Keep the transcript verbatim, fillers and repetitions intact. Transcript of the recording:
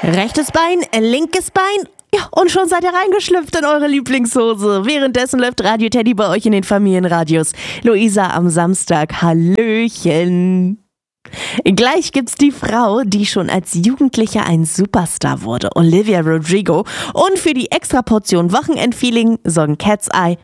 Rechtes Bein, linkes Bein. Ja, und schon seid ihr reingeschlüpft in eure Lieblingshose. Währenddessen läuft Radio Teddy bei euch in den Familienradios. Luisa am Samstag, Hallöchen. Gleich gibt's die Frau, die schon als Jugendlicher ein Superstar wurde, Olivia Rodrigo. Und für die Extraportion Wochenendfeeling sorgen Cat's Eye